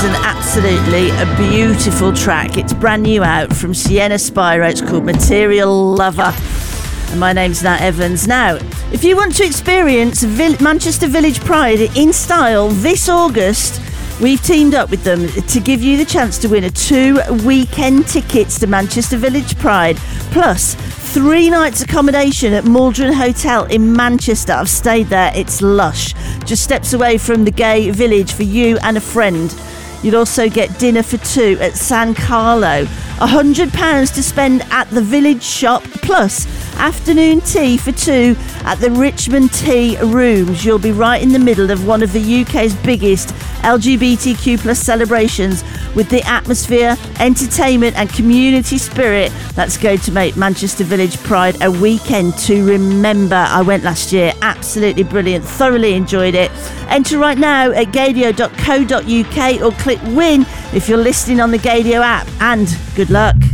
is an absolutely a beautiful track. It's brand new out from Sienna Spyro. It's called Material Lover. And my name's Nat Evans. Now, if you want to experience Manchester Village Pride in style this August, we've teamed up with them to give you the chance to win 2 weekend tickets to Manchester Village Pride, plus 3 nights accommodation at Maldron Hotel in Manchester. I've stayed there. It's lush. Just steps away from the gay village for you and a friend. You'd also get dinner for 2 at San Carlo. £100 to spend at the village shop, plus afternoon tea for 2 at the Richmond Tea Rooms. You'll be right in the middle of one of the UK's biggest LGBTQ plus celebrations, with the atmosphere, entertainment and community spirit that's going to make Manchester Village Pride a weekend to remember. I went last year, absolutely brilliant, thoroughly enjoyed it. Enter right now at gadio.co.uk or click win if you're listening on the Gadio app, and good luck.